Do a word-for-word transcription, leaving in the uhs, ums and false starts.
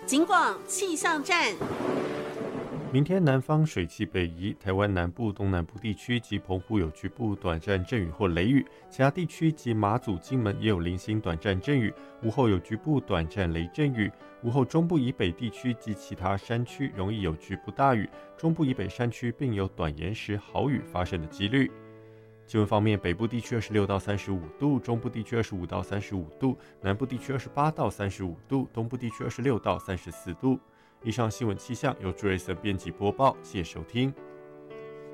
警广气象站。 明天南方水汽北移，台湾南部、东南部地区及澎湖有局部短暂阵雨或雷雨，其他地区及马祖、金门也有零星短暂阵雨，午后有局部短暂雷阵雨。午后中部以北地区及其他山区容易有局部大雨，中部以北山区并有短延时豪雨发生的几率。气温方面，北部地区二十六到三十五度，中部地区二十五到三十五度，南部地区二十八到三十五度，东部地区二十六到三十四度。以上新闻气象由朱瑞森编辑播报，谢谢收听。